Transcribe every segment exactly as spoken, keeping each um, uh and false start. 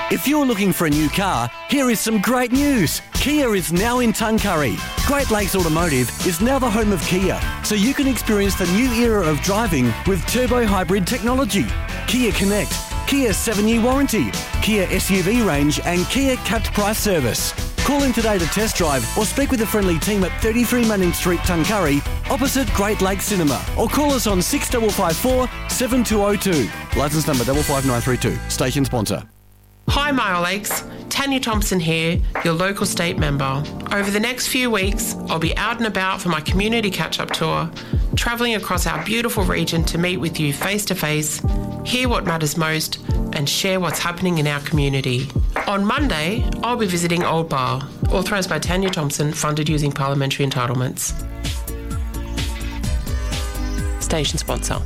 If you're looking for a new car, here is some great news. Kia is now in Tuncurry. Great Lakes Automotive is now the home of Kia, so you can experience the new era of driving with turbo hybrid technology. Kia Connect, Kia seven-year warranty, Kia S U V range and Kia capped price service. Call in today to test drive or speak with a friendly team at thirty-three Manning Street, Tuncurry, opposite Great Lakes Cinema, or call us on six five five four, seven two zero two. Licence number five five nine three two. Station sponsor. Hi Mile Lakes, Tanya Thompson here, your local state member. Over the next few weeks, I'll be out and about for my community catch-up tour, travelling across our beautiful region to meet with you face-to-face, hear what matters most, and share what's happening in our community. On Monday, I'll be visiting Old Bar, authorised by Tanya Thompson, funded using parliamentary entitlements. Station sponsor.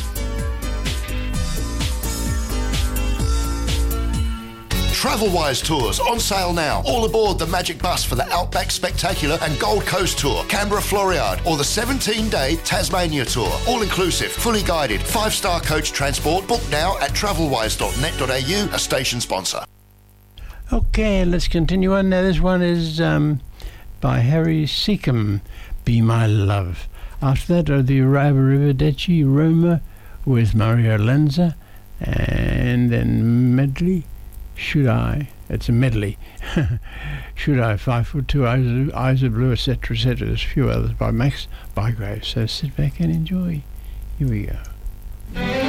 Travelwise Tours on sale now. All aboard the Magic Bus for the Outback Spectacular and Gold Coast Tour, Canberra Floriade, or the seventeen-day Tasmania Tour. All inclusive, fully guided, five-star coach transport. Book now at travelwise dot net dot a u, a station sponsor. Okay, let's continue on. Now, this one is um, by Harry Seacombe, Be My Love. After that are the Arrivederci Roma with Mario Lanza, and then medley. Should I? It's a medley. Should I? Five foot two, eyes of, eyes of blue, et cetera, et cetera. There's a few others by Max Bygrave. So sit back and enjoy. Here we go.